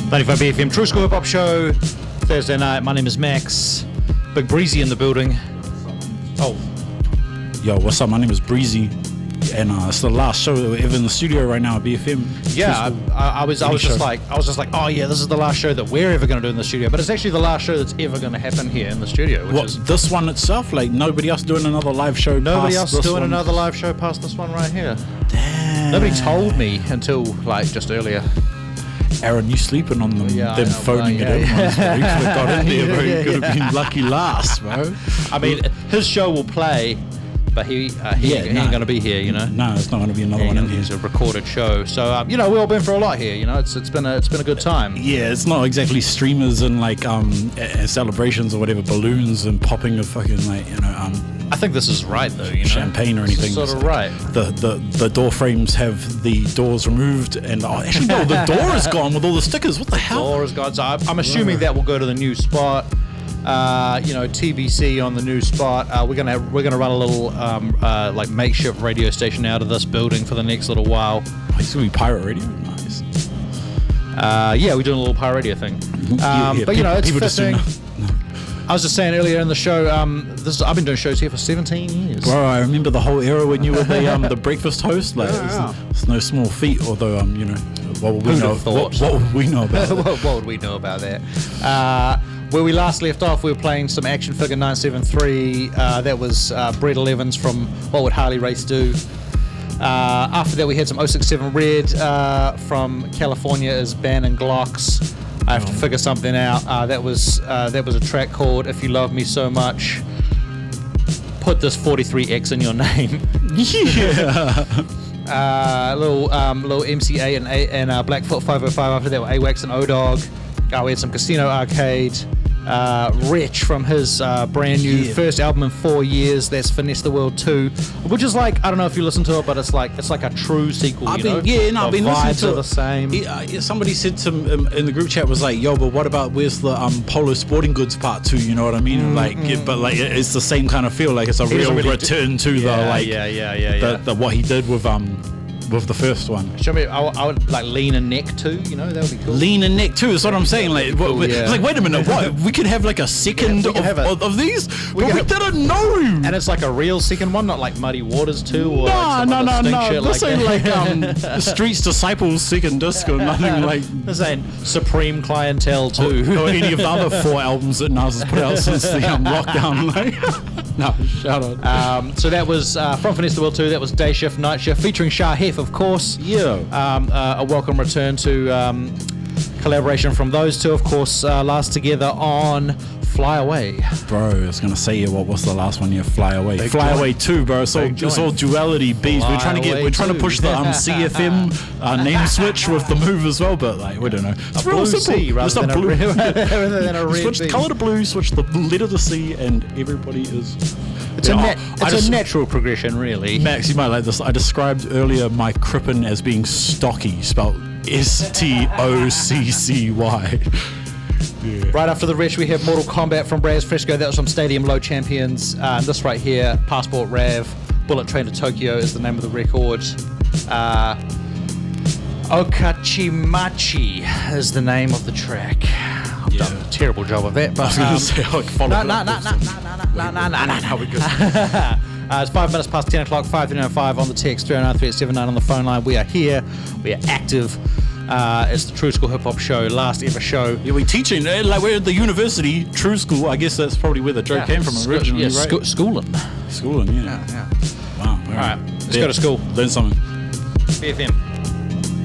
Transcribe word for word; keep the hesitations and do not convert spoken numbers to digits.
ninety-five B F M, True School Hip Hop Show, Thursday night. My name is Max. Big Breezy in the building. Oh. Yo, what's up? My name is Breezy. And uh, it's the last show that we're ever in the studio right now at B F M. Yeah, I, I was I was just like, I was just like, oh yeah, this is the last show that we're ever going to do in the studio. But it's actually the last show that's ever going to happen here in the studio. Which what, is this one itself? Like, nobody else doing another live show Nobody past else this doing one? another live show past this one right here. Damn. Nobody told me until, like, just earlier. Aaron, you sleeping on them, Yeah, them know, phoning bro, yeah, it in yeah. once, bro. You could have got in there, bro. Yeah, You could have yeah. been lucky last, bro. I mean, his show will play, but he uh, he, Yeah, he no. ain't going to be here, you know. No, it's not going to be another He one in ain't here. It's a recorded show, so um, you know we've all been through a lot here. You know, it's it's been a it's been a good time. Yeah, it's not exactly streamers and like um uh, celebrations or whatever, balloons and popping of fucking like, you know, um I think this is right though. You know, champagne or anything. This is sort of It's right. like The, the the door frames have the doors removed, and oh, actually no, the door is gone with all the stickers. What the hell? Door is gone. So I'm, I'm assuming that will go to the new spot. Uh, you know, T B C on the new spot. Uh, we're gonna we're gonna run a little um, uh, like makeshift radio station out of this building for the next little while. Oh, it's gonna be pirate radio. Nice. Uh, yeah, we're doing a little pirate radio thing. Um, Yeah, yeah, but you know, it's people just do fitting. not- I was just saying earlier in the show. Um, this is, I've been doing shows here for seventeen years. Bro, I remember the whole era when you were the um the breakfast host. Like, Yeah, it's, yeah. it's no small feat. Although um, you know, what would we Who'd know? have thought? What, what would we know about it? what, what would we know about that? Uh, where we last left off, we were playing some Action Figure nine seven three. Uh, that was uh, Brett Elevens from What Would Harley Race Do? Uh, after that, we had some oh six seven Red uh, from California as Ban and Glocks. I have to figure something out. Uh, that was uh, that was a track called If You Love Me So Much. Put this forty-three X in your name. Yeah. Uh, little um, little M C A and A and uh, Blackfoot five oh five. After that were AWACS and O-Dog. Uh, we had some Casino Arcade. Uh, Rich from his uh, brand new Yeah. first album in four years. That's Finesse the World two, which is like, I don't know if you listen to it, but it's like it's like a true sequel. I've you been, know? yeah, no, I've The been listening vibes to are the same. Yeah, yeah, somebody said to um, in the group chat was like, "Yo, but what about where's the um Polo Sporting Goods part two?" You know what I mean? Mm-hmm. Like, yeah, but like it- it's the same kind of feel. Like it's a He real doesn't really return to the yeah, like yeah, yeah, yeah, the, yeah. the what he did with um with the first one. Show me. I, would- I would like Lean and Neck too. You know, that would be cool. Lean and Neck too is what I'm saying. Like, what, cool, we- yeah. it's like, wait a minute, what? We could have like a second Yeah, we could of, have a- of, of these, we but could we have- didn't know. And it's like a real second one, not like Muddy Waters two or No, like some no, other no, stink no. shit This like ain't that. like um Streets Disciples second disc or nothing like. This ain't Supreme Clientele two. Or any of the other four albums that Nas has put out since the um, lockdown. Like, no, shout out. Um, so that was uh, from Finesse the World two. That was Day Shift, Night Shift, featuring Shah Hef, of course. Yeah. Um, uh, a welcome return to um, collaboration from those two, of course. Uh, last together on Fly Away. Bro, I was gonna say, yeah, what was the last one? Yeah, Fly Away. Big Fly joint. Away two, bro. It's all, Big it's all joint. duality beats. We're Fly trying to get, Away we're trying to two. push the um, C F M uh, name switch with the move as well, but like, we don't know. It's A blue C rather It's than not a blue. red- rather than a red Switch the B. color to blue, switch the letter to C, and everybody is. It's, Yeah, a, I- nat- I it's just- a natural progression, really. Max, you might like this. I described earlier my Crippen as being stocky, spelled S T O C C Y. Yeah. Right after the rest, we have Mortal Kombat from Braz Fresco. That was from Stadium Low Champions. Uh, and this right here, Passport Rav, Bullet Train to Tokyo is the name of the record. Uh, Okachimachi is the name of the track. I've Yeah. done a terrible job of that, I but was gonna um, say, like, follow no, it no, up no, with no, some- no, no, no, no, no, no. How we good? Uh, it's five minutes past ten o'clock, five three nine five on the text, three oh nine three eight seven nine on the phone line. We are here. We are active. Uh, it's the True School Hip Hop Show, last ever show. Yeah, we're teaching, eh, like we're at the university, True School. I guess that's probably where the joke came from Scho- originally, yeah, right? scho- schooling. Schooling, yeah. Yeah. Wow. All right, let's go to school. Learn something. B F M.